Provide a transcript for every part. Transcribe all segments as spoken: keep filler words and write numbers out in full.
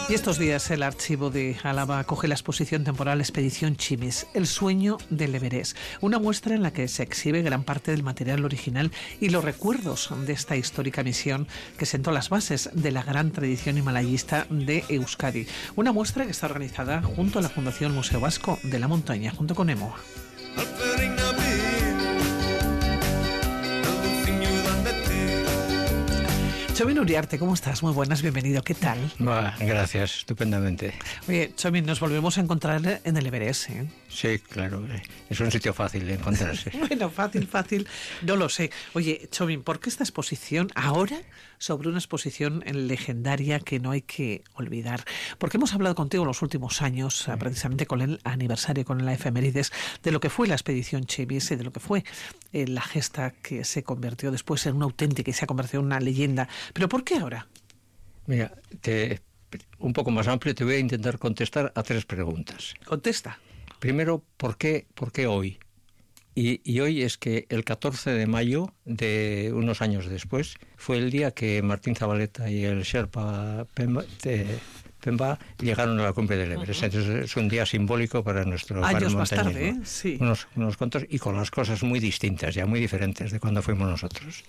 Y estos días el Archivo de Álava acoge la exposición temporal Expedición Chimis, el sueño del Everest, una muestra en la que se exhibe gran parte del material original y los recuerdos de esta histórica misión que sentó las bases de la gran tradición himalayista de Euskadi. Una muestra que está organizada junto a la Fundación Museo Vasco de la Montaña, junto con EMOA. Txomin Uriarte, ¿cómo estás? Muy buenas, bienvenido. ¿Qué tal? Bah, gracias, estupendamente. Oye, Txomin, nos volvemos a encontrar en el Everest, ¿eh? Sí, claro, es un sitio fácil de encontrarse. Bueno, fácil, fácil, no lo sé. Oye, Txomin, ¿por qué esta exposición ahora sobre una exposición legendaria que no hay que olvidar? Porque hemos hablado contigo en los últimos años, sí, precisamente con el aniversario, con la efemérides, de lo que fue la expedición Chimis y de lo que fue eh, la gesta que se convirtió después en una auténtica y se ha convertido en una leyenda. ¿Pero por qué ahora? Mira, te, un poco más amplio, te voy a intentar contestar a tres preguntas. Contesta. Primero, ¿por qué, por qué hoy? Y, y hoy es que el catorce de mayo, de unos años después, fue el día que Martín Zabaleta y el Sherpa Pemba, de, Pemba llegaron a la cumbre del Everest. Uh-huh. Entonces es un día simbólico para nuestro años más tarde, ¿eh? Sí. Unos, unos cuantos, y con las cosas muy distintas, ya muy diferentes de cuando fuimos nosotros.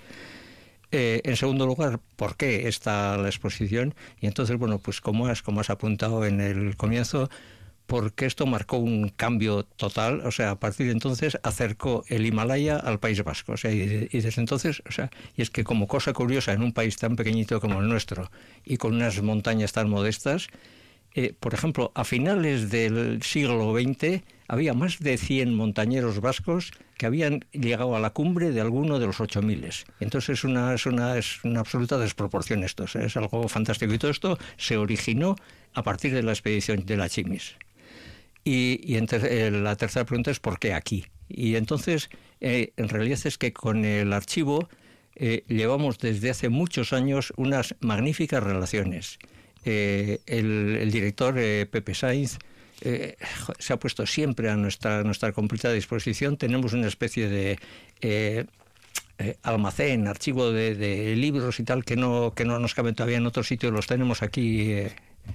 Eh, en segundo lugar, ¿por qué está la exposición? Y entonces, bueno, pues como has, como has apuntado en el comienzo, porque esto marcó un cambio total, o sea, a partir de entonces acercó el Himalaya al País Vasco, o sea, y, y desde entonces, o sea, y es que como cosa curiosa, en un país tan pequeñito como el nuestro, y con unas montañas tan modestas, eh, por ejemplo, a finales del siglo veinte había más de cien montañeros vascos que habían llegado a la cumbre de alguno de los ocho miles. Entonces es una, es una, es una absoluta desproporción esto, o sea, es algo fantástico. Y todo esto se originó a partir de la expedición de la Chimis. Y, y en ter, eh, la tercera pregunta es ¿por qué aquí? Y entonces, eh, en realidad es que con el archivo eh, llevamos desde hace muchos años unas magníficas relaciones. Eh, el, el director eh, Pepe Sainz eh, se ha puesto siempre a nuestra, nuestra completa disposición. Tenemos una especie de eh, eh, almacén, archivo de, de libros y tal que no, que no nos caben todavía en otro sitio, los tenemos aquí eh,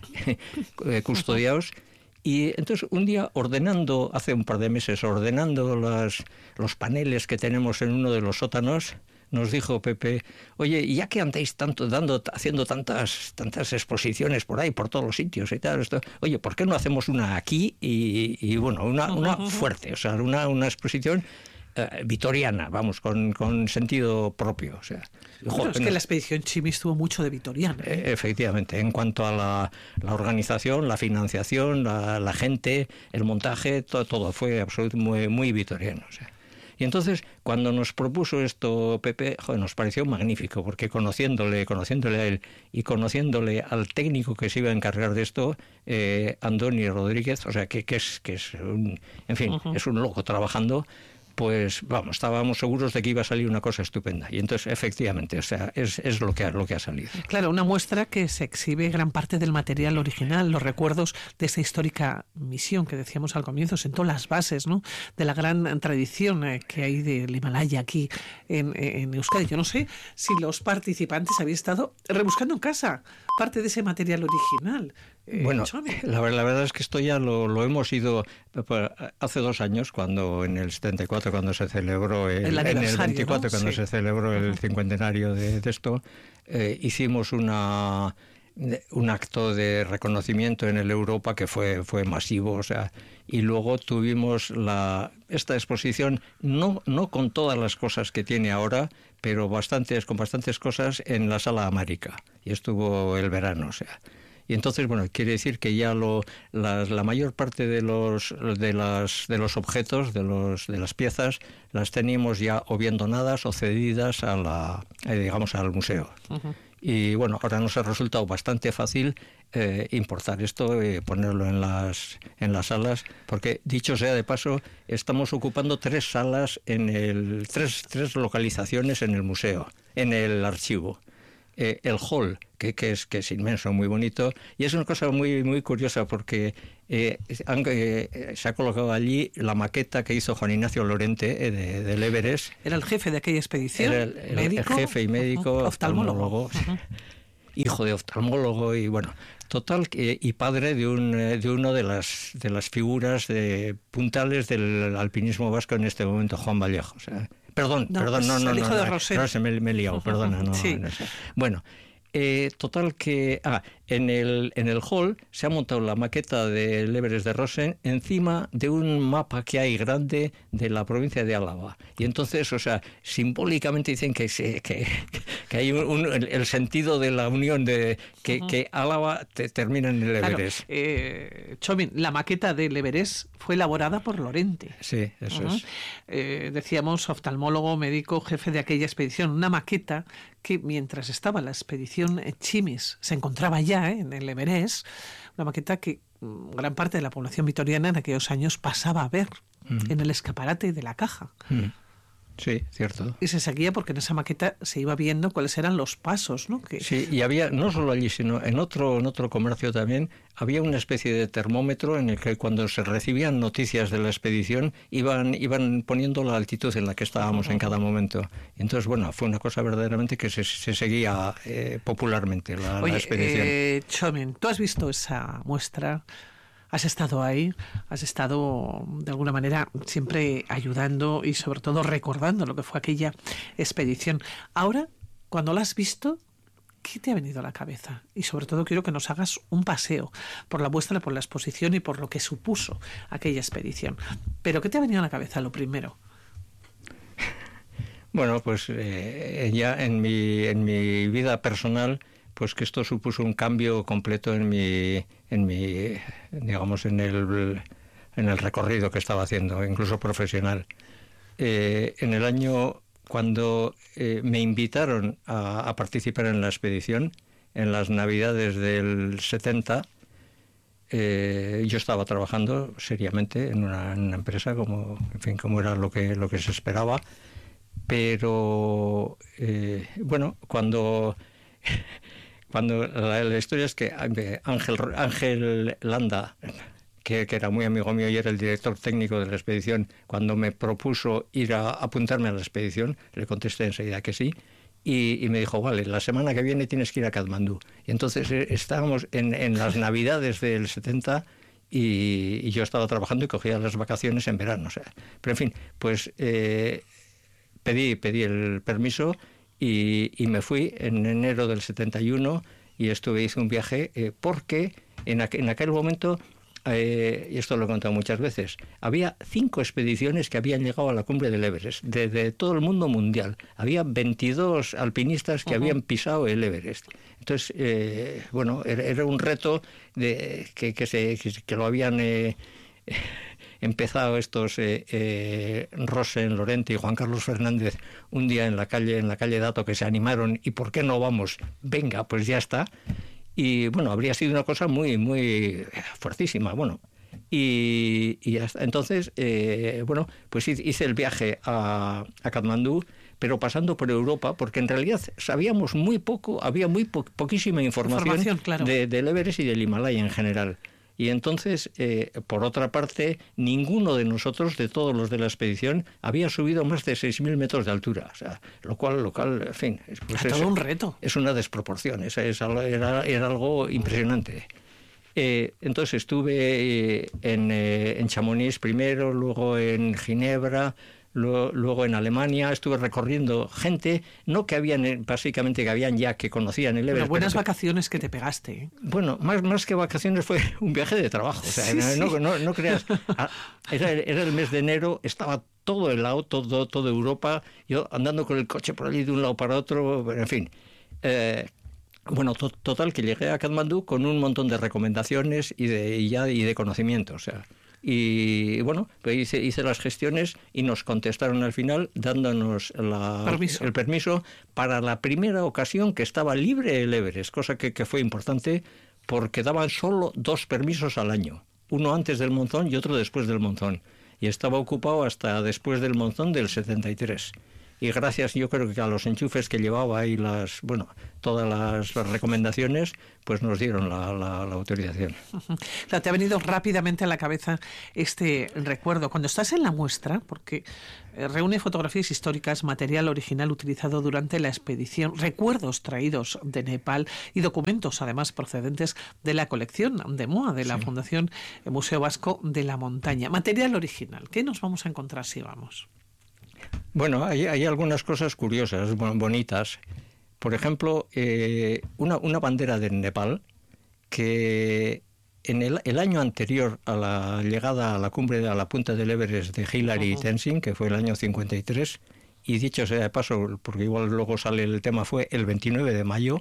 custodiados. Y entonces un día ordenando, hace un par de meses, ordenando las, los paneles que tenemos en uno de los sótanos, nos dijo Pepe, oye, ya que andáis tanto dando, haciendo tantas, tantas exposiciones por ahí, por todos los sitios y tal, esto, oye, ¿por qué no hacemos una aquí y, y bueno, una, una fuerte, o sea, una, una exposición eh, vitoriana, vamos, con, con sentido propio, o sea. Bueno, jo, es que la expedición Chimis tuvo mucho de vitoriano, ¿eh? Efectivamente, en cuanto a la, la organización, la financiación, la, la gente, el montaje, todo, todo fue absolutamente muy, muy vitoriano, o sea. Y entonces, cuando nos propuso esto Pepe, joder, nos pareció magnífico, porque conociéndole, conociéndole a él y conociéndole al técnico que se iba a encargar de esto, eh, Andoni Rodríguez, o sea, que, que es, que es un, en fin, uh-huh. es un loco trabajando, pues vamos, estábamos seguros de que iba a salir una cosa estupenda. Y entonces, efectivamente, o sea, es, es lo que ha, lo que ha salido. Claro, una muestra que se exhibe gran parte del material original, los recuerdos de esta histórica misión que decíamos al comienzo, sentó las bases, ¿no?, de la gran tradición eh, que hay del Himalaya aquí en, en Euskadi. Yo no sé si los participantes habían estado rebuscando en casa parte de ese material original. Eh, bueno, la, la verdad es que esto ya lo, lo hemos ido hace dos años, cuando en el setenta y cuatro, cuando se celebró el, el en el veinticuatro, ¿no? Cuando sí. se celebró el uh-huh. cincuentenario de, de esto, eh, hicimos una un acto de reconocimiento en el Europa que fue fue masivo, o sea, y luego tuvimos la esta exposición no no con todas las cosas que tiene ahora, pero bastantes con bastantes cosas en la Sala América, y estuvo el verano, o sea. Y entonces, bueno, quiere decir que ya lo, la, la mayor parte de los de las de los objetos, de los de las piezas, las teníamos ya o bien donadas o cedidas a la, eh, digamos, al museo. Uh-huh. Y bueno, ahora nos ha resultado bastante fácil eh, importar esto, eh, ponerlo en las en las salas, porque dicho sea de paso, estamos ocupando tres salas en el tres tres localizaciones en el museo, en el archivo. Eh, el hall, que, que, es, que es inmenso, muy bonito, y es una cosa muy muy curiosa porque eh, han, eh, se ha colocado allí la maqueta que hizo Juan Ignacio Lorente eh, de, del Everest. Era el jefe de aquella expedición, Era el, el, médico, el jefe y médico, uh-huh. oftalmólogo. oftalmólogo. Uh-huh. hijo de oftalmólogo y bueno, total, eh, y padre de un de uno de las de las figuras de, puntales del alpinismo vasco en este momento, Juan Vallejo. O sea, perdón, no, perdón, no, no, el hijo no, de no, Rosell. no, se me, me he liado, perdona, no, sí. no sé. Bueno. Eh, total que ah, en, el, en el hall se ha montado la maqueta del Everest de Rosen encima de un mapa que hay grande de la provincia de Álava. Y entonces, o sea, simbólicamente dicen que, se, que, que hay un, un, el, el sentido de la unión de que, uh-huh. que Álava te, termina en el Everest. Claro, eh, Txomin, la maqueta del Everest fue elaborada por Lorente. Sí, eso uh-huh. es. Eh, decíamos, oftalmólogo, médico, jefe de aquella expedición. Una maqueta que mientras estaba la expedición Chimis se encontraba ya ¿eh? en el Everest, una maqueta que gran parte de la población vitoriana en aquellos años pasaba a ver mm. en el escaparate de la caja. Mm. Sí, cierto. Y se seguía porque en esa maqueta se iba viendo cuáles eran los pasos, ¿no? Que... Sí, y había, no solo allí, sino en otro, en otro comercio también, había una especie de termómetro en el que cuando se recibían noticias de la expedición iban, iban poniendo la altitud en la que estábamos uh-huh. en cada momento. Entonces, bueno, fue una cosa verdaderamente que se, se seguía eh, popularmente la, Oye, la expedición. Eh, Txomin, ¿tú has visto esa muestra? Has estado ahí, has estado de alguna manera siempre ayudando y sobre todo recordando lo que fue aquella expedición. Ahora, cuando la has visto, ¿qué te ha venido a la cabeza? Y sobre todo quiero que nos hagas un paseo por la muestra, por la exposición y por lo que supuso aquella expedición. Pero ¿qué te ha venido a la cabeza lo primero? Bueno, pues eh, ya en mi, en mi vida personal, pues que esto supuso un cambio completo en mi, en mi, digamos, en el, en el recorrido que estaba haciendo, incluso profesional. Eh, en el año, cuando eh, me invitaron a, a participar en la expedición, en las Navidades del setenta, eh, yo estaba trabajando seriamente en una, en una empresa, como, en fin, como era lo que, lo que se esperaba, pero, eh, bueno, cuando... Cuando la, la historia es que Ángel, Ángel Landa, que, que era muy amigo mío y era el director técnico de la expedición, cuando me propuso ir a apuntarme a la expedición, le contesté enseguida que sí, y, y me dijo, vale, la semana que viene tienes que ir a Katmandú. Y entonces eh, estábamos en, en las Navidades del setenta y, y yo estaba trabajando y cogía las vacaciones en verano. O sea, pero en fin, pues eh, pedí, pedí el permiso. Y, y me fui en enero del setenta y uno y estuve, hice un viaje eh, porque en, aqu en aquel momento, eh, y esto lo he contado muchas veces, había cinco expediciones que habían llegado a la cumbre del Everest, de, de todo el mundo mundial. Había veintidós alpinistas que uh-huh. habían pisado el Everest. Entonces, eh, bueno, era, era un reto de, que, que, se, que, que lo habían... Eh, empezado estos eh, eh, Rosen, Lorente y Juan Carlos Fernández un día en la calle en la calle Dato, que se animaron y ¿por qué no vamos? Venga, pues ya está. Y bueno, habría sido una cosa muy muy fuertísima, bueno. Y, y hasta entonces, eh, bueno, pues hice el viaje a, a Katmandú, pero pasando por Europa, porque en realidad sabíamos muy poco, había muy po poquísima información, información claro. de, del Everest y del Himalaya en general. Y entonces, eh, por otra parte, ninguno de nosotros, de todos los de la expedición, había subido más de seis mil metros de altura. O sea, lo cual, lo cual, en fin, pues es es todo un reto. Es una desproporción, es, es, era, era algo impresionante. Eh, entonces estuve en, eh, en Chamonix primero, luego en Ginebra, lo, luego en Alemania. Estuve recorriendo gente, no que habían, básicamente que habían ya, que conocían el Everest. Pero buenas pero que, vacaciones que te pegaste. ¿eh? Bueno, más, más que vacaciones fue un viaje de trabajo. O sea, sí, no, sí. no, no, no creas. Era, era el mes de enero, estaba todo helado, todo, todo Europa, yo andando con el coche por allí de un lado para otro, en fin. Eh, Bueno, to total, que llegué a Katmandú con un montón de recomendaciones y de, y ya, y de conocimiento, o sea. Y bueno, pues hice, hice las gestiones y nos contestaron al final dándonos la, permiso. el permiso para la primera ocasión que estaba libre el Everest, cosa que, que fue importante porque daban solo dos permisos al año, uno antes del monzón y otro después del monzón. Y estaba ocupado hasta después del monzón del setenta y tres. y gracias yo creo que a los enchufes que llevaba y las, bueno, todas las recomendaciones, pues nos dieron la, la, la autorización. Uh-huh. Claro, te ha venido rápidamente a la cabeza este recuerdo. Cuando estás en la muestra, porque eh, reúne fotografías históricas, material original utilizado durante la expedición, recuerdos traídos de Nepal y documentos además procedentes de la colección de M O A, de la sí. Fundación Museo Vasco de la Montaña. Material original, ¿qué nos vamos a encontrar si vamos? Bueno, hay, hay algunas cosas curiosas, bonitas. Por ejemplo, eh, una, una bandera de Nepal que en el, el año anterior a la llegada a la cumbre, a la punta del Everest de Hillary uh-huh. y Tenzing, que fue el año cincuenta y tres, y dicho sea de paso, porque igual luego sale el tema, fue el veintinueve de mayo,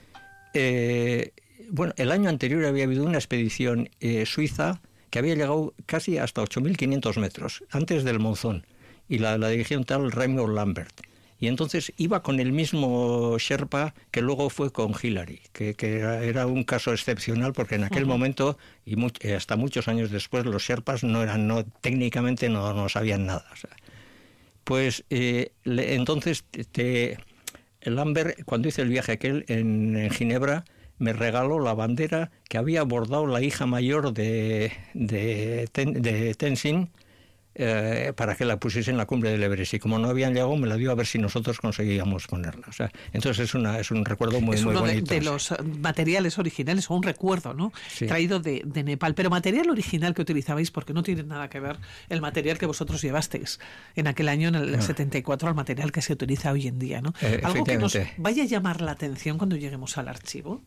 eh, bueno, el año anterior había habido una expedición eh, suiza que había llegado casi hasta ocho mil quinientos metros, antes del monzón. Y la, la dirigía un tal Raymond Lambert. Y entonces iba con el mismo Sherpa que luego fue con Hillary, que, que era, era un caso excepcional porque en aquel uh-huh. momento y mu- hasta muchos años después los Sherpas no eran, no técnicamente no, no sabían nada. O sea, pues eh, le, entonces te, te, Lambert, cuando hice el viaje aquel en, en Ginebra, me regaló la bandera que había bordado la hija mayor de, de, ten, de Tenzing, Eh, para que la pusiese en la cumbre del Everest, y como no habían llegado me la dio a ver si nosotros conseguíamos ponerla. O sea, entonces es una es un recuerdo muy, es muy uno bonito. De, de los materiales originales, o un recuerdo, ¿no? Sí. Traído de, de Nepal. Pero material original que utilizabais, porque no tiene nada que ver el material que vosotros llevasteis en aquel año, en el no. setenta y cuatro, al material que se utiliza hoy en día, ¿no? Eh, Algo que nos vaya a llamar la atención cuando lleguemos al archivo.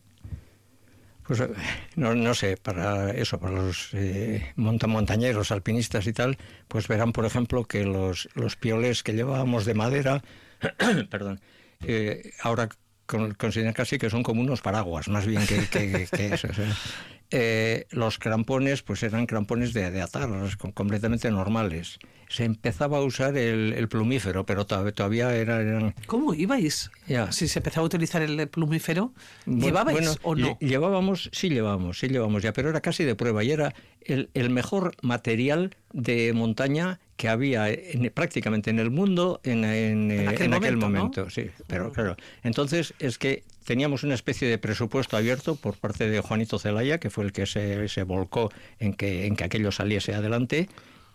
Pues no, no sé, para eso, para los eh, montañeros, alpinistas y tal, pues verán, por ejemplo, que los, los pioles que llevábamos de madera, perdón, eh, ahora con, consideran casi que son como unos paraguas, más bien que, que, que eso. O sea, eh, los crampones, pues eran crampones de, de atar, completamente normales. Se empezaba a usar el, el plumífero, pero todavía, todavía era, eran... ¿Cómo ibais? Ya. Si se empezaba a utilizar el plumífero, bueno, ¿llevabais bueno, o no? Llevábamos, sí llevábamos, sí llevábamos ya, pero era casi de prueba y era el, el mejor material de montaña que había en, prácticamente en el mundo en, en, en aquel, en momento, aquel momento, ¿no? Sí, pero claro. Entonces es que teníamos una especie de presupuesto abierto por parte de Juanito Zelaya, que fue el que se, se volcó en que, en que aquello saliese adelante.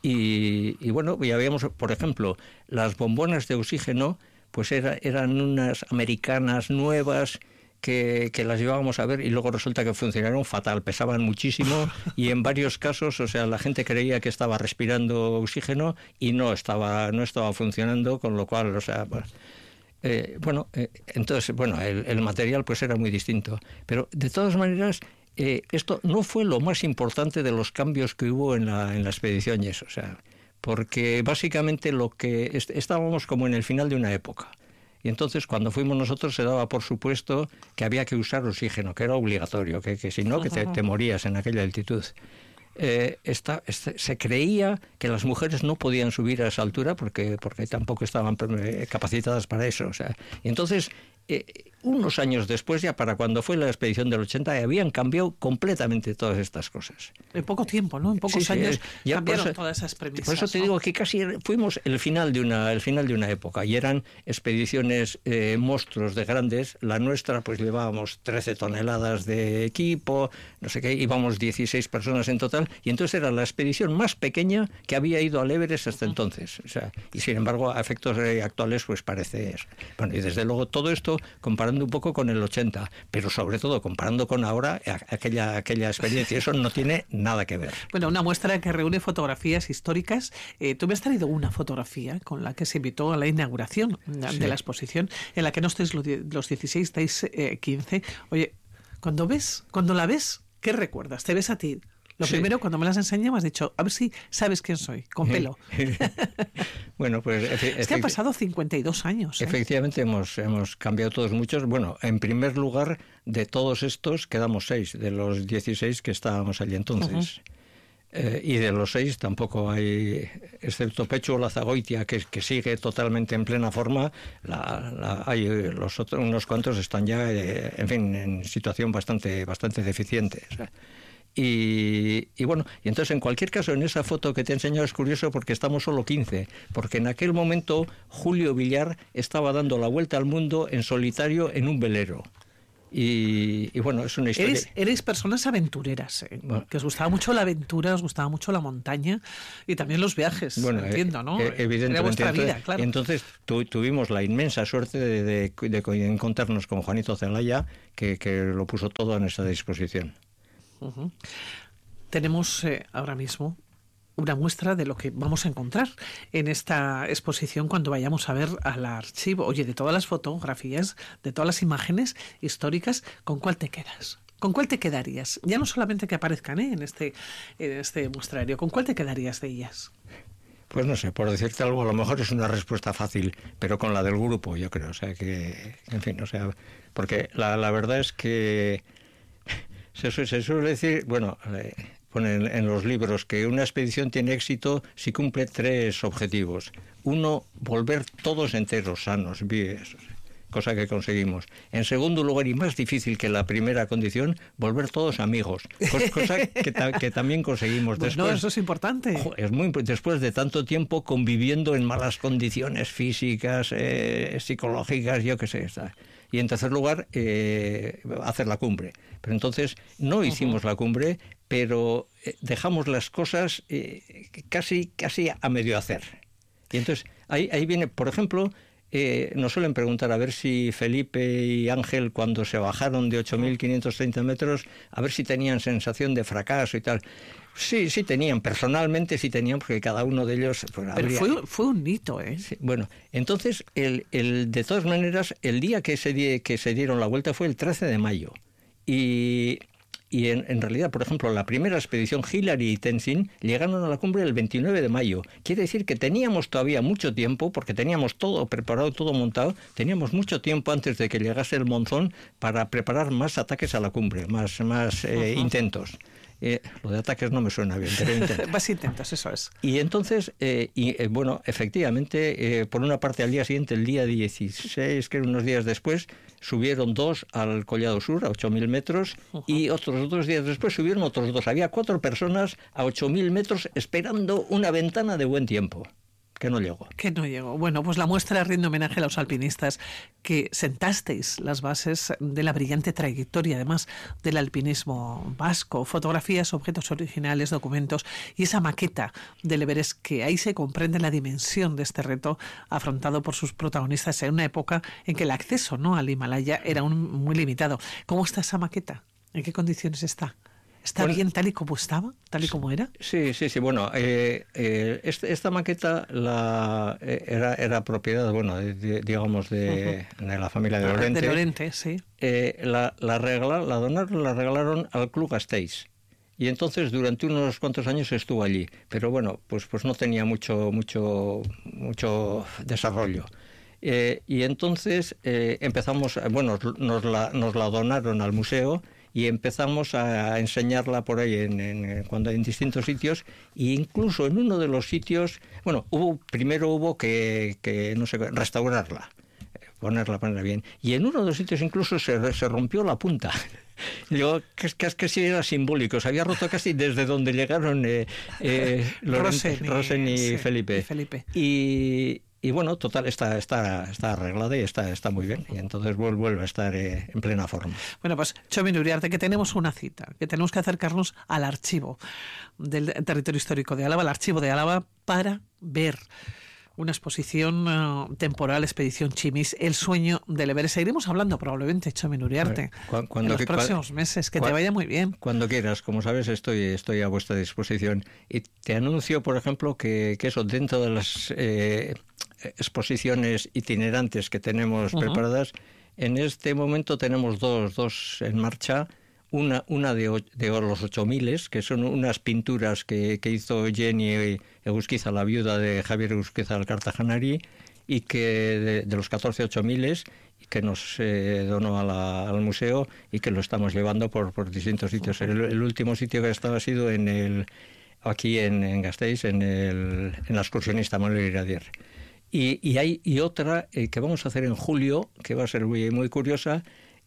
Y, y bueno, ya veíamos, por ejemplo, las bombonas de oxígeno, pues era, eran unas americanas nuevas que, que las llevábamos a ver y luego resulta que funcionaron fatal, pesaban muchísimo y en varios casos, o sea, la gente creía que estaba respirando oxígeno y no estaba, no estaba funcionando, con lo cual, o sea... Pues, eh, bueno, eh, entonces, bueno, el, el material pues era muy distinto, pero de todas maneras... Eh, esto no fue lo más importante de los cambios que hubo en la, en la expedición y eso, o sea, porque básicamente lo que est- estábamos como en el final de una época. Y entonces cuando fuimos nosotros se daba por supuesto que había que usar oxígeno, que era obligatorio, que, que si no que te, te morías en aquella altitud. Eh, esta, este, se creía que las mujeres no podían subir a esa altura porque, porque tampoco estaban capacitadas para eso. O sea, y entonces... Eh, unos años después, ya para cuando fue la expedición del ochenta, habían cambiado completamente todas estas cosas. En poco tiempo, ¿no? En pocos sí, años sí, ya cambiaron eso, todas esas premisas. Por eso te ¿no? digo que casi fuimos el final de una, el final de una época y eran expediciones eh, monstruos de grandes. La nuestra, pues llevábamos trece toneladas de equipo, no sé qué, íbamos dieciséis personas en total y entonces era la expedición más pequeña que había ido al Everest hasta uh-huh. entonces. O sea, y sin embargo, a efectos eh, actuales, pues parece eso. Bueno, y desde luego todo esto comparando un poco con el ochenta, pero sobre todo comparando con ahora, aquella, aquella experiencia, eso no tiene nada que ver. Bueno, una muestra que reúne fotografías históricas. Eh, tú me has traído una fotografía con la que se invitó a la inauguración de sí. la exposición, en la que no estáis los dieciséis, estáis eh, quince. Oye, cuando ves, cuando la ves, ¿qué recuerdas? ¿Te ves a ti? Lo sí. primero, cuando me las enseñas, me has dicho, a ver si sabes quién soy, con pelo. Bueno, pues... Efe- es que han pasado cincuenta y dos años. ¿eh? Efectivamente, hemos, hemos cambiado todos muchos. Bueno, en primer lugar, de todos estos, quedamos seis, de los dieciséis que estábamos allí entonces. Uh-huh. Eh, y de los seis tampoco hay, excepto Pechu Lazagoitia, que, que sigue totalmente en plena forma, la, la, hay los otros, unos cuantos están ya, eh, en fin, en situación bastante, bastante deficiente. O sea, Y, y bueno, y entonces en cualquier caso en esa foto que te he enseñado es curioso porque estamos solo quince, porque en aquel momento Julio Villar estaba dando la vuelta al mundo en solitario en un velero. Y, y bueno, es una historia... Eres, eres personas aventureras, ¿eh? Bueno, que os gustaba mucho la aventura, os gustaba mucho la montaña y también los viajes, bueno, entiendo, ¿no? Eh, evidentemente. Era vuestra entonces, vida, claro. Entonces tu, tuvimos la inmensa suerte de, de, de encontrarnos con Juanito Zelaya, que, que lo puso todo a nuestra disposición. Uh-huh. Tenemos eh, ahora mismo una muestra de lo que vamos a encontrar en esta exposición cuando vayamos a ver al archivo. Oye, de todas las fotografías, de todas las imágenes históricas, ¿con cuál te quedas? ¿Con cuál te quedarías? Ya no solamente que aparezcan ¿eh? en este en este muestrario, ¿con cuál te quedarías de ellas? Pues no sé, por decirte algo, a lo mejor es una respuesta fácil, pero con la del grupo, yo creo. O sea, que, en fin, o sea, porque la, la verdad es que se, se suele decir, bueno, eh, ponen en los libros que una expedición tiene éxito si cumple tres objetivos. Uno, volver todos enteros, sanos, vivos, cosa que conseguimos. En segundo lugar, y más difícil que la primera condición, volver todos amigos, cosa que, ta que también conseguimos. Después, bueno, eso es importante. Es muy después de tanto tiempo conviviendo en malas condiciones físicas, eh, psicológicas, yo qué sé, está. Y en tercer lugar, eh, hacer la cumbre. Pero entonces no hicimos uh-huh. la cumbre, pero eh, dejamos las cosas eh, casi, casi a medio hacer. Y entonces ahí, ahí viene, por ejemplo, eh, nos suelen preguntar a ver si Felipe y Ángel, cuando se bajaron de ocho mil quinientos treinta metros, a ver si tenían sensación de fracaso y tal. Sí, sí tenían, personalmente sí tenían, porque cada uno de ellos... Pues, Pero habría... fue, fue un hito, ¿eh? Sí, bueno, entonces, el, el, de todas maneras, el día que se, di, que se dieron la vuelta fue el trece de mayo. Y, y en, en realidad, por ejemplo, la primera expedición, Hillary y Tenzin, llegaron a la cumbre el veintinueve de mayo. Quiere decir que teníamos todavía mucho tiempo, porque teníamos todo preparado, todo montado, teníamos mucho tiempo antes de que llegase el monzón para preparar más ataques a la cumbre, más, más eh, uh-huh. intentos. Eh, lo de ataques no me suena bien, pero intentos. Más intentos, eso es. Y entonces, eh, y, eh, bueno, efectivamente, eh, por una parte al día siguiente, el día dieciséis, que unos días después, subieron dos al Collado Sur, a ocho mil metros, uh-huh. y otros dos días después subieron otros dos. Había cuatro personas a ocho mil metros esperando una ventana de buen tiempo. Que no llegó. Que no llegó. Bueno, pues la muestra rinde homenaje a los alpinistas que sentasteis las bases de la brillante trayectoria, además, del alpinismo vasco. Fotografías, objetos originales, documentos y esa maqueta del Everest, que ahí se comprende la dimensión de este reto afrontado por sus protagonistas en una época en que el acceso, ¿no?, al Himalaya era un, muy limitado. ¿Cómo está esa maqueta? ¿En qué condiciones está? ¿Está bueno, bien tal y como estaba, tal y como era? Sí, sí, sí. Bueno, eh, eh, esta, esta maqueta la, eh, era, era propiedad, bueno, de, de, digamos, de, uh-huh. de la familia de Lorente. De Lorente, sí. Eh, la, la, regla, la donaron, la regalaron al Club Gasteiz. Y entonces durante unos cuantos años estuvo allí. Pero bueno, pues, pues no tenía mucho, mucho, mucho desarrollo. Eh, y entonces eh, empezamos, bueno, nos la, nos la donaron al museo. Y empezamos a enseñarla por ahí en, en, cuando en distintos sitios, e incluso en uno de los sitios, bueno, hubo primero hubo que, que no sé, restaurarla, ponerla, ponerla bien, y en uno de los sitios incluso se, se rompió la punta. Digo, que, que, que sí era simbólico, se había roto casi desde donde llegaron eh, eh, Rosen, Rosen y, sí, Felipe. y Felipe. Y... Y bueno, total, está, está, está arreglada y está, está muy bien. Y entonces vuelve a estar eh, en plena forma. Bueno, pues Txomin Uriarte, que tenemos una cita, que tenemos que acercarnos al archivo del territorio histórico de Álava, al archivo de Álava, para ver una exposición uh, temporal, Expedición Chimis, el sueño del Everest. Seguiremos hablando probablemente, Txomin Uriarte, cuando, cuando, en los próximos meses. Que cuando, te vaya muy bien. Cuando quieras, como sabes, estoy, estoy a vuestra disposición. Y te anuncio, por ejemplo, que, que eso, dentro de las eh, exposiciones itinerantes que tenemos uh-huh. preparadas, en este momento tenemos dos, dos en marcha. Una, una de, de los ocho miles, que son unas pinturas que, que hizo Jenny Egusquiza, la viuda de Javier Egusquiza del Cartagenari, y que de, de los catorce ocho miles, que nos eh, donó a la, al museo y que lo estamos llevando por, por distintos sitios. El, el último sitio que ha estado ha sido en el, aquí en, en Gasteiz, en, el, en la excursionista Manuel Iradier. Y, y hay y otra eh, que vamos a hacer en julio, que va a ser muy, muy curiosa,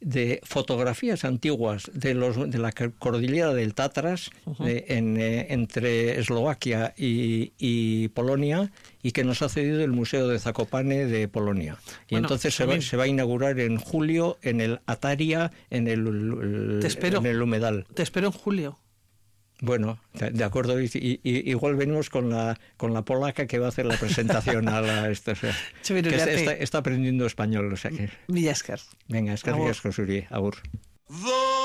de fotografías antiguas de los de la cordillera del Tatras, uh-huh. de, en, eh, entre Eslovaquia y, y Polonia, y que nos ha cedido el Museo de Zakopane de Polonia. Y bueno, entonces se va, se va a inaugurar en julio en el Ataria, en el, el, te espero, en el humedal. Te espero en julio. Bueno, de acuerdo, y, y, igual venimos con la con la polaca que va a hacer la presentación a la esto, o sea, que está, está, está aprendiendo español, o sea que. Mila esker. Venga, eskerrik asko zuri, agur.